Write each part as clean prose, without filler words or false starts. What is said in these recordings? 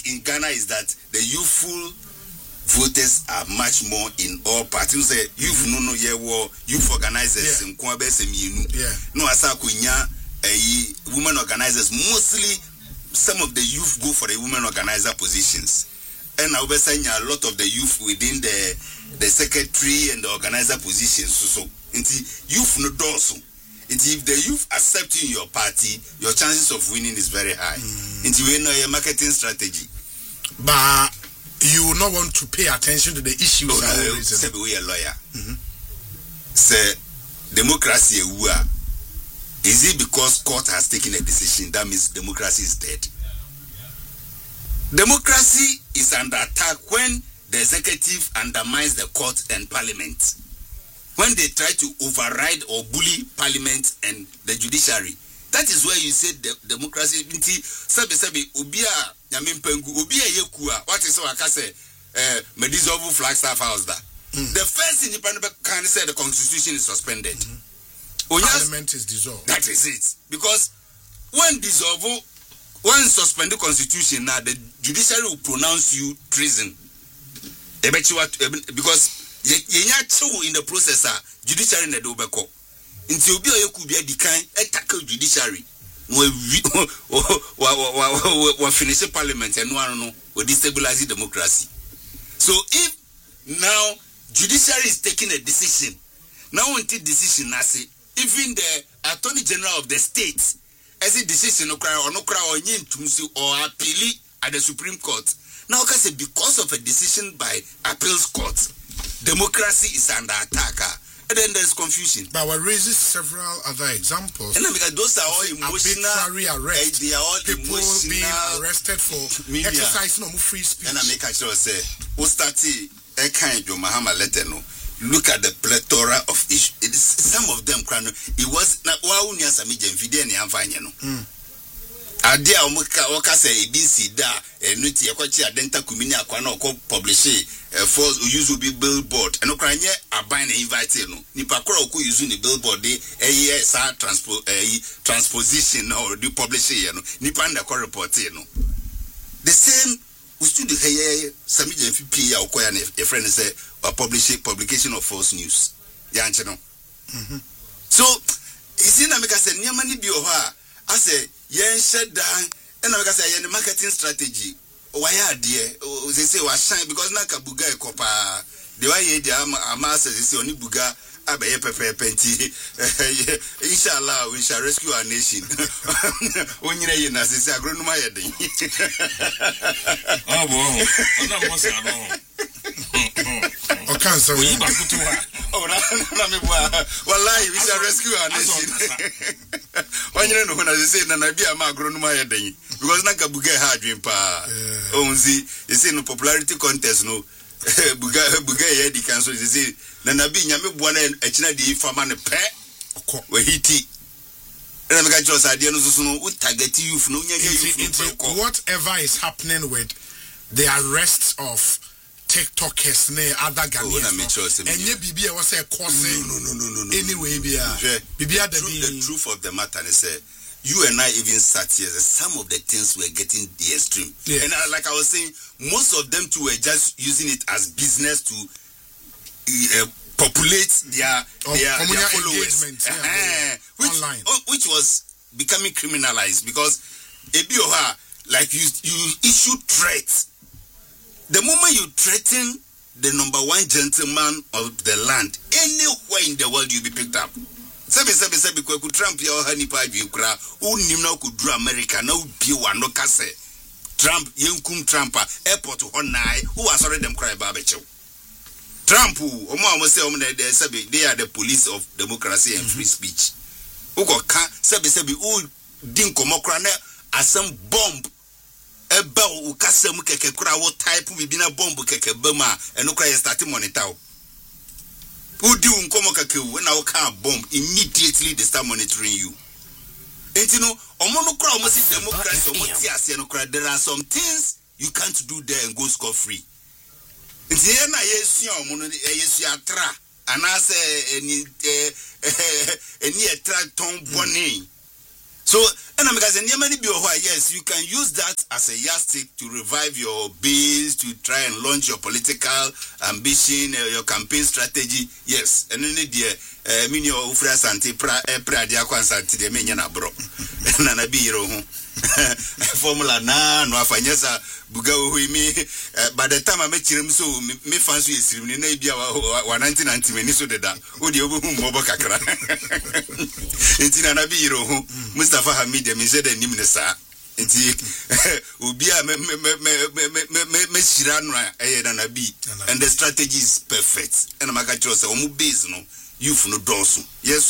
in Ghana is that the youthful voters are much more in all parties. Say youth youth organizers in no asakunya women organizers. Mostly some of the youth go for the women organizer positions, and I will say a lot of the youth within the secretary and the organizer positions. So youth no dorsum. If the youth accept you in your party, your chances of winning is very high. Into your marketing strategy. But you will not want to pay attention to the issues. Say we a lawyer. Say democracy is it because court has taken a decision that means democracy is dead? Democracy is under attack when the executive undermines the court and parliament. When they try to override or bully parliament and the judiciary, that is where you say democracy. What is what I say? Medizovu Flagstaff House. The first independent can say the constitution is suspended. Parliament is dissolved. That is it. Because when suspend the constitution, now the judiciary will pronounce you treason. Because in the process, judiciary in the Dobeko. Until you could be a decline, tackle judiciary. We finish the parliament and we destabilize democracy. So if now judiciary is taking a decision, now until decision, even the attorney general of the state as a decision or appeal at the Supreme Court. Now, because of a decision by appeals court, democracy is under attack. And then there's confusion. But we raises several other examples. And because those are all emotional. Arrest. They are all people emotional. Being arrested for exercising no free speech. And I make sure say, Ostati, a kind of Mahama letter no. Look at the plethora of issues. Some of them, it was not Waunia Samijan Fideni and Fanyano. Adia Oka say ABC da, and Nuti Aquachi Adenta Kumina Quano publish for use will be billboard. And Ukraine are buying an invite no. Nipakro using the billboard, transposition or the publishing, Nipanda report. The same. We stood here, Samijan FP, a friend say, a publication of false news. Yanchano. So, it's in America, say, Niamani Bioha. I say, Yen shut down, and I say, Yen marketing strategy. Why are dear? They say, was shine because Nakabuga Copa. The way they are masters, they say, only Buga. Inshallah, we shall rescue our nation. When you know, say, I grow my head. Oh, well, we shall rescue our nation. When you know, when I say, Nanabi, I'm a grown my head. Because Nakabuga had dream pa. Oh, see, you see, no popularity contest, no. Buga Yedi Council, you see. Nanabi Yami Buana and Echina di Faman Pet where he tea. And I got your idea would target you from whatever is happening with the arrests of TikTokers near other Ghanaians. And ye Bibia was a course. No. Anyway, Bibia the truth of the matter is you and I even sat here. Some of the things were getting the extreme. Yeah. And like I was saying, most of them too were just using it as business to populate their followers, online, which was becoming criminalized because Ebioha, like you issue threats. The moment you threaten the number one gentleman of the land, anywhere in the world you'll be picked up. Sabi could Trump your honey pie ukra who nimno could do America no biwa no kase Trump yenkum Trumpa airport honai who was already them cry barbecue. Trump, they are the police of democracy and free speech. Uko ka sabi din komokrane asem bomb eba ukasem keke kura wo type bibina bomb keke bema enukra ye start monitor. Udi unkomo keke when I can bomb immediately they start monitoring you. And you know, omonukra almost democracy there are some things you can't do there and go scot free. It's here na yesu atra and I say any attract ton boni. So And I'm yes, you can use that as a yardstick to revive your base, to try and launch your political ambition, your campaign strategy. Yes, and then your ufra santi pradia kwansanti de menya na bro. Na na bi ro ho. Formula na no afanyesa buga ohimi. By the time I met him, so me fancy is na bia 1990 meni so de da. O de obu mbobo kakra. Entina na bi ro ho. Mustafa Hamid me said the name sa. Enti obi a me shira no na bi, and the strategy is perfect. And I'm going to say omu base no youth no dosu. Yes,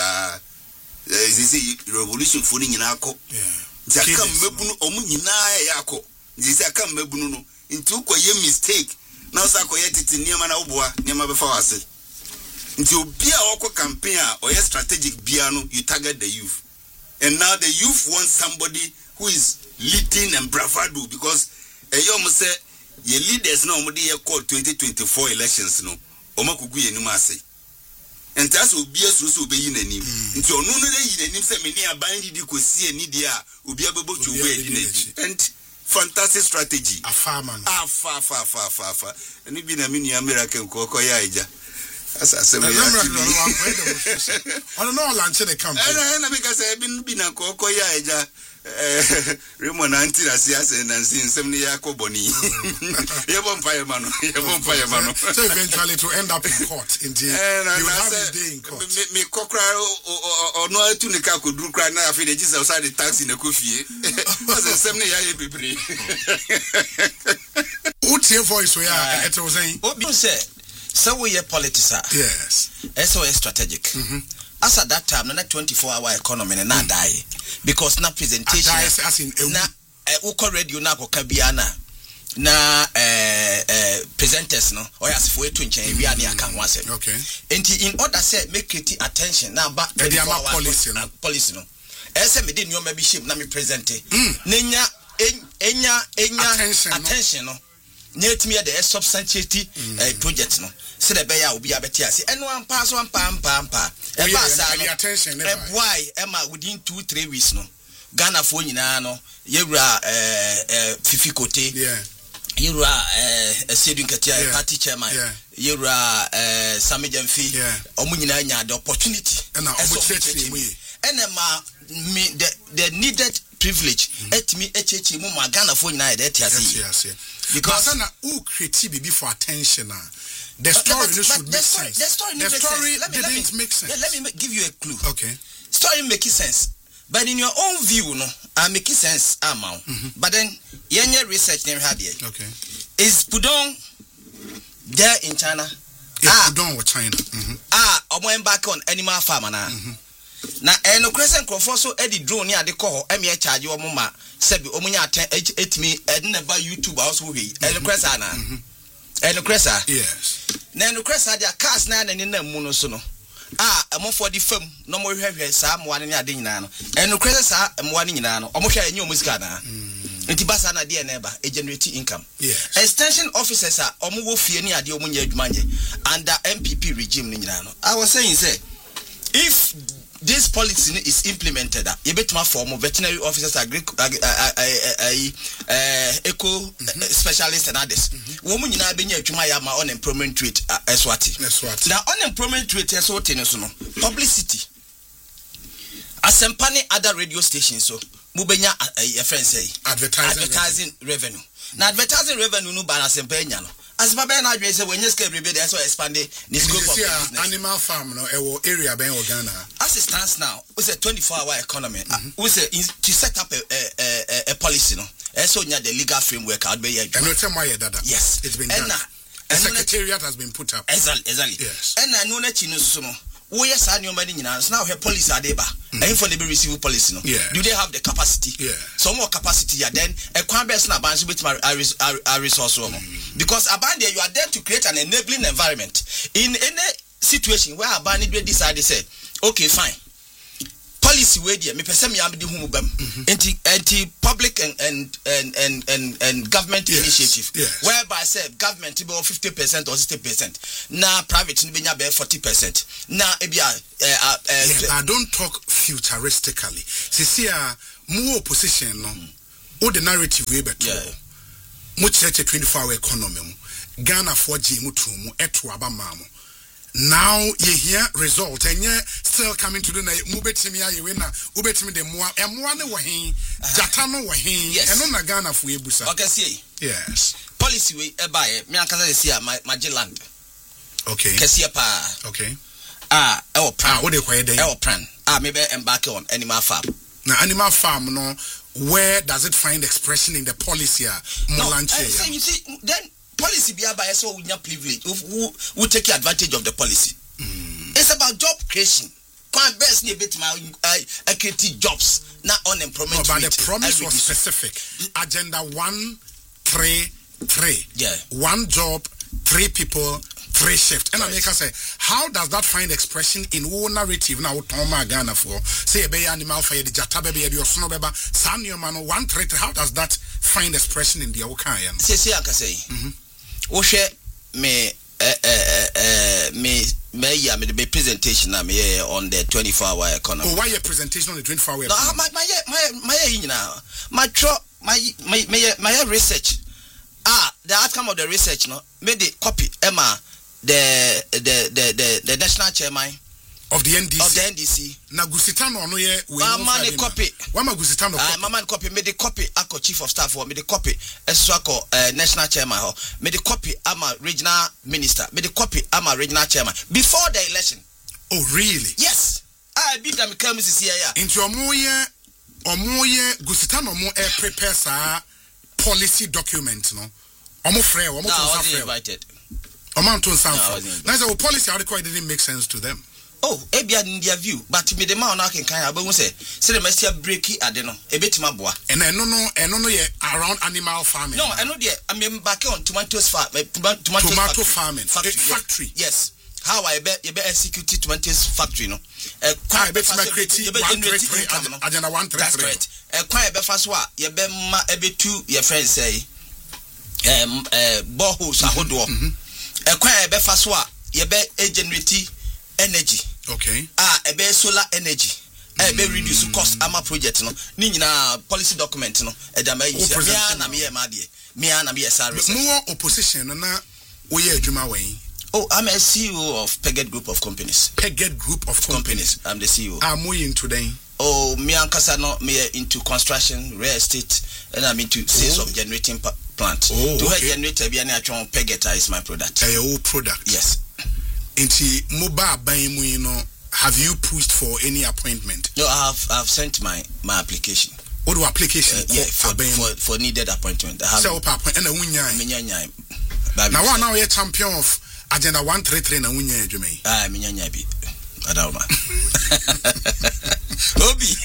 this revolution for nyina akọ. Jaka mebunu omu nyina yakọ. This aka mebunu no into koye mistake. Na so akoye titi niam na oboa niam befa wase. Nti obi a okọ campaign a oye strategic bia no you target the youth. And now the youth want somebody who is leading and bravado, because you say your leaders now call 2024 elections no omakugu yenum ase. And that's obi aso be yin anim. Nti onu no dey yin anim say meni aban di kosi ani dia obi abebo chuwe di naji. And fantastic strategy. Afa. And bi na mini American ko ya ija. Asa we I don't know launch the campaign. And because I been na ko ya ija. Remo na anti na siasa na nsin nsem ne yakoboni. Yebon fireman. So eventually to end up in court indeed. You have this day in court. Me kokra ono atu ne ka koduru kra na afi de Jesus outside the taxi na kofie. Because nsem ne ya ye bebre. What's your voice we are it was saying? Obi say so we politician. Yes. So strategic. As at that time, na 24-hour economy na die because na presentation na uko radio na ko kabiana na presenters no or as for to nchen wi ani aka ho asem. Okay. And in order say make create attention na ba policy no. Ese me dey nyoma bi shame na me present. Nenya attention no. Netimi the substantiate project no. Se the beya obi abeti ase eno ampa so ampa attention why Emma within 2-3 weeks no Ghana fo nyina no yewura Fifi Kote yewura Sedun Katia party chairman yewura Sami Jamfi omu nyina nya the opportunity and the needed privilege etimi echechi mu ma Ghana fo nyina dey tiase because na who create bibi for attention the story should make sense. The story didn't make sense. Yeah, let me give you a clue. Okay. Story making sense. But in your own view, no, making sense, But then, your research never had yet. Okay. Is Pudong there in China? Pudong with China. I went back on animal farmer now. Now, and no crescent crop so Eddie drone near the call, charge your mama, Sebi, Omunya, 8 me, and never YouTube also we, and the crescent. And the cressa, yes. Now the cressa, they are cast 9 and in them monosono. A more for the film, no more have some one in your dinner. And the cressa, and one in an almost a new muscana. And Tibasana, dear neighbor, a generating income. Yes. Extension officers are almost fearing at the Omunya money under MPP regime. I was saying, say, if this policy is implemented, you bet my form of veterinary officers, eco specialists and others. Woman in Albania to my unemployment rate as what? Now unemployment rate as what publicity. As some other radio stations, so Mubenya a friend say advertising revenue. Now advertising revenue no balance in Penya. As my Ben I say when you scale rebate, that's why expand the scope of business. Animal farm no area ben Ghana. As it stands now, it's a 24-hour economy. We say to set up a policy no. So the legal framework out there. And no tell my dada. Yes, it's been done. A secretariat has been put up. Exactly. Yes. And I know that you know so. Oh yes, I know many now. Now her police are there. And for the receive policy no. Yeah. Do they have the capacity? Yeah. Some more capacity. Then a quambers na bands with my resource. Because about there you are there to create an enabling environment. In any situation where Abani decide say, okay, fine. Policy way there, me person me am di humu bam. Anti public and government initiative. Yes. Whereby say government be 50% or 60%. Now private ni be 40%. Now I don't talk futuristically. See more opposition no o the narrative we beto mo church 24-hour economy Ghana for G mutumu eto abamamo now you hear result and you still coming to the mubetimi ya yewena ubetimi de moa ne wahin jatano wahin eno na Ghana for ebusa okay see yes policy we e buy me ankaza dey see Magelland okay kesi pa okay e wo plan what dey kwaye den e wo plan maybe embark on animal farm now animal farm no where does it find expression in the policy so you see then policy be about so we have privilege who take advantage of the policy. It's about job creation. Can best need bit my create jobs not unemployment. But the promise was specific. Agenda 133. Yeah. 1 job, 3 people, 3 shifts. And I make us say, how does that find expression in our narrative now? Toma Ghana for say be animal fire the jata baby your snow beba sanyo man 133. How does that find expression in the Okayan? Say I can say. Oshe me the presentation na me on the 24-hour economy. Oh, why your presentation on the 24-hour economy? My research. The outcome of the research no made the copy Emma the national chairman of the NDC. Of the NDC. Na Gusitano no ye we mama copy. Wama Gusitano copy. Mama copy me the copy ako chief of staff or me the copy ako national chairman ho. Me the copy ama regional minister. Me the copy ama regional chairman before the election. Oh really? Yes. I be them come see here. Into omoye Gusitano mo prepare sa policy document no. Omo frɛ omo to sa frɛ. Invited. Omo to sa frɛ. Now the policy article didn't make sense to them. Oh, ebia in their view, but me the man na can abawu say the messia breaky ade no ebetima boa. And eno no ye around animal farming. No, eno dey I mean back on tomatoes farm, tomato farming factory. Yes. How I be execute tomatoes factory no. Kwa be create agenda 133. That's correct. Kwa be fa so a ye be ma ebetu your friends say boreholes ahodo. Kwa be fa so a ye be generate energy. Okay. Ebe solar energy. Ebe reduce cost ama project no. Ni nyina policy document no. Eda ma yi se. Me na me research. More opposition na we adwuma wen. Oh, I'm a CEO of Pegged Group of Companies. Pegged Group of Companies. I'm the CEO. I'm we into them. Oh, me and Kasano me into construction, real estate, and I'm into sales of generating plant. Oh, to help generator be any actual Pegged is my product. Your product. Yes. Into mobile buying, you know, have you pushed for any appointment? No, I've sent my application. What do application? Yeah, for needed appointment. I have. So appointment and a winya. Now now you're champion of agenda 133 na winya Jumei. Minya bi. Adama. Obi.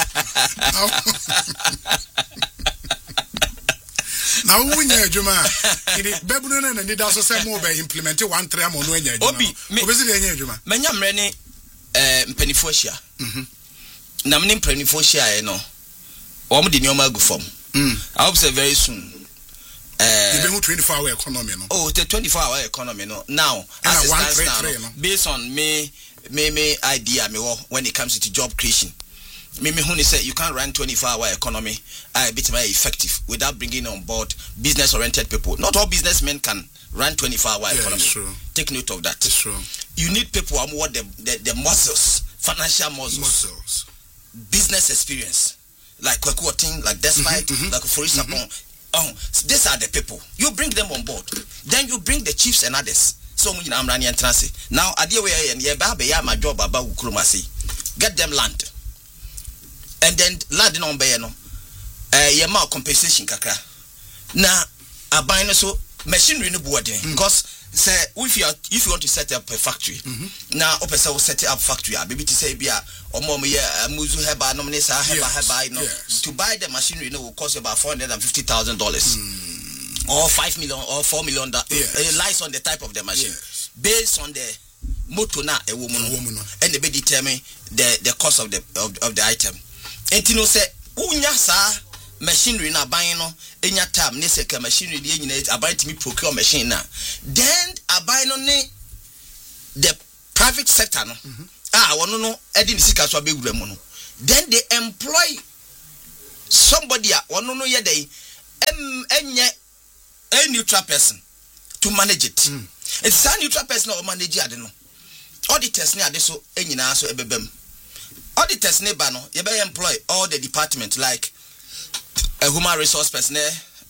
Now winya Juma. Ini bebu na need also say more be implement 133 am no nya Juma. Obi. Obesi de nya Juma. Menya mrene mpanifo hia. Na mne mpanifo hia no. Omo de nyoma agu form. I hope say very soon. The 24-hour economy, no? Oh, the 24-hour economy, no. Now, as it stands now, based on me idea, when it comes to job creation, me who say you can't run 24-hour economy a bit more effective without bringing on board business-oriented people. Not all businessmen can run 24-hour economy. True. Take note of that. It's true. You need people who want the muscles, financial muscles, business experience, like Kwekuoting, like Despite, like Forisa Sapon. These are the people. You bring them on board. Then you bring the chiefs and others. So I'm running and transit. Now, idea where and my job about Ukrumasi. Get them land. And then land on Bayano. Yama compensation kakra. Now, a buying so machinery no boarding. Because say if you want to set up a factory, now opesa will set up factory. Baby to say bia or mom muzu heba nominesa heba no to buy the machinery will cost about $450,000 or $5 million or $4 million. It lies on the type of the machine based on the motor na a woman and they be determine the cost of the item. And you know say unya sa machinery na buying no enya time ne seka machinery dey nyina about me procure machine na then abuy no ne the private sector no wono no edi sika so abegura mu no then they employ somebody one no ye day a neutral person to manage it. It's a neutral person or manage it. No auditors near this so enyina so ebebem. Auditors neighbor no you be employ all the department like a human resource personnel,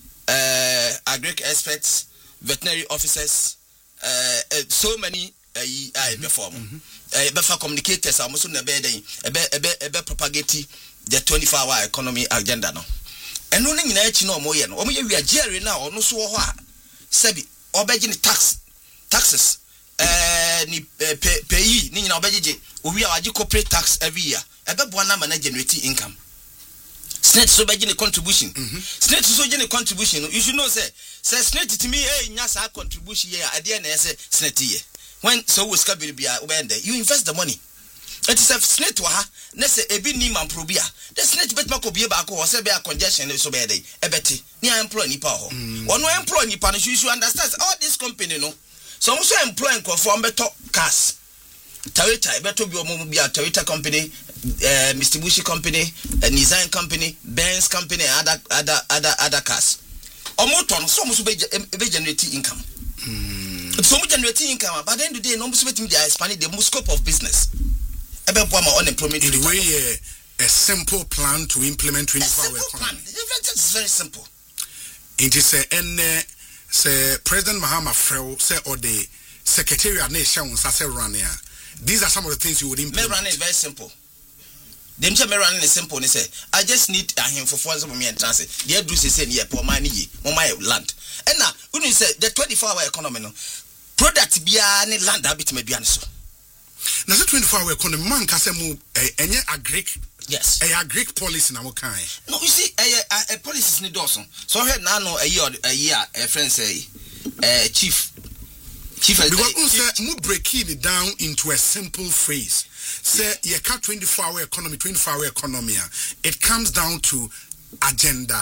agric experts, veterinary officers, so many perform. Befa communicators are also ebe propagate the 24-hour economy agenda no. And no nyina echi no moye no. Omoye wi agere na ono so ho a sebi obeji ni taxes ni pay ni nyina obeji owi a waji corporate tax every year. Ebe bo na manage generate income. Snate so beji ni contribution. Snate so beji ni contribution. You should know say snate to me nya sa contribution here at the end say snate here. When so we scabby be you invest the money. It is a snake wa na say ebi ni man probia. The snake bet mako be back or say be a congestion so be dey. Ebeti ni employ nipa ho. Ono employ nipa no you should understand all this company no. So also employ for better cars. Toyota better be omo be a Toyota company, Mitsubishi company, Nissan company, Benz company, other cars. Omo ton so much be generate income. So much generating income, but then the day no much be expanding the scope of business. Unemployment in the way a simple plan to implement 24-hour economy. It's very simple. It is a President Mahama Freo say or the Secretariat Nation say run here. These are some of the things you would implement. Run is very simple. The run is simple. They say I just need him for funds for me and transit. The do say yeah, poor money, my land. And now when you say the 24-hour economy no product be any land habit may be so. Now the 24-hour economy man can say move any agric. Yes. A agric policy na kind. No, you see a policy need also. So here now no a year a friend say chief because move breaking it down into a simple phrase. Say you can't 24-hour economy. It comes down to agenda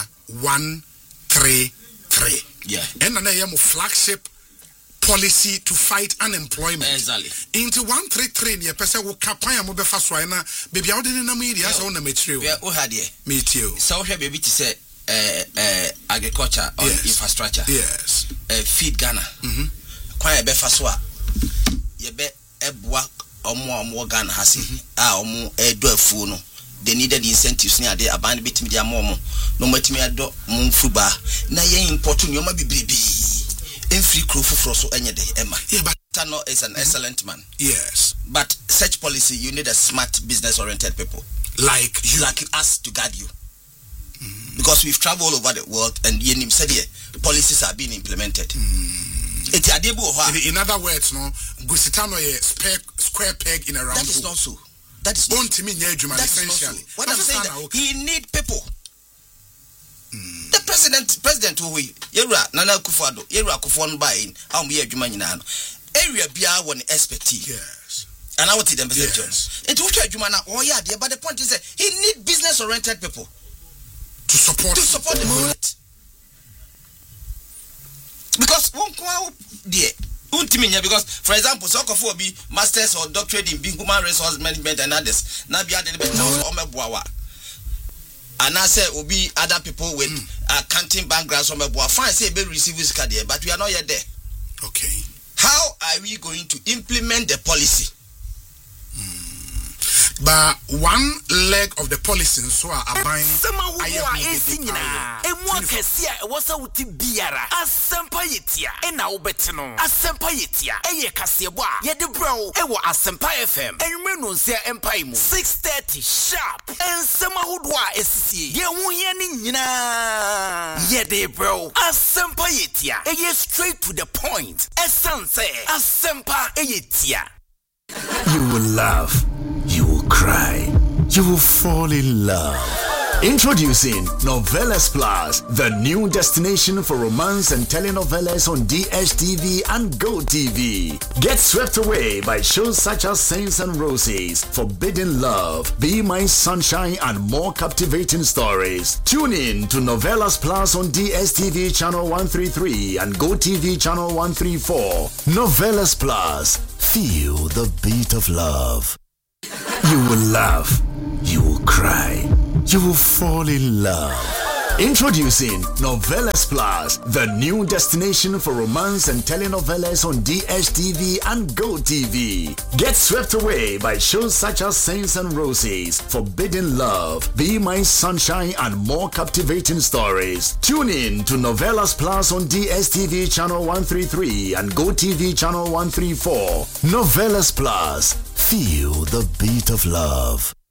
133. Yeah. And then you flagship policy to fight unemployment. Exactly. Into 133 near person will capaya mobefa swana baby out in the media so na material. Yeah, who had ye? Me too. So here baby to say agriculture or infrastructure. Yes. Feed Ghana. Kwa befa swa. Ye be ebwa omo Ghana hasi. Omo edo afu no. They needed the incentives near the abandoned bit media momo. No matimi ado mumfuba. Na ye important nyoma bi baby. Free crew for so any day, Emma. Yeah, but Tano is an excellent man. Yes. But such policy, you need a smart, business-oriented people. Like us to guide you. Because we've traveled all over the world and Yenim said here, policies are being implemented. In other words, no, Gusitano a square peg in a round. That is not so. That is not so. What I'm saying that he need people. The president who we Nana Akufo-Addo Akufo buying how we adwuma nyina no area bia won expertise. Yes. And I want them to say it will adwuma na yeah there, but the point is that he need business oriented people to support the movement. Because one kwa there because for example so Akufo be masters or doctorate in human resource management and others na bia the better omeboawa. And I say will be other people with accounting backgrounds from a fine say be receive this card here, but we are not yet there. Okay. How are we going to implement the policy? But one leg of the policy so are buying. FM 6:30 sharp and Samahudwa SC. Bro. Asempa yetia. Straight to the point. Essence. Asempa yetia. You will laugh. You will cry. You will fall in love. Introducing Novelas Plus, the new destination for romance and telenovelas on DSTV and GoTV. Get swept away by shows such as Saints and Roses, Forbidden Love, Be My Sunshine, and more captivating stories. Tune in to Novelas Plus on DSTV channel 133 and GoTV channel 134. Novelas Plus. Feel the beat of love. You will laugh. You will cry. you will fall in love. Introducing Novelas Plus, the new destination for romance and telenovelas on DSTV and GoTV. Get swept away by shows such as Saints and Roses, Forbidden Love, Be My Sunshine, and more captivating stories. Tune in to Novelas Plus on DSTV channel 133 and GoTV channel 134. Novelas Plus, feel the beat of love.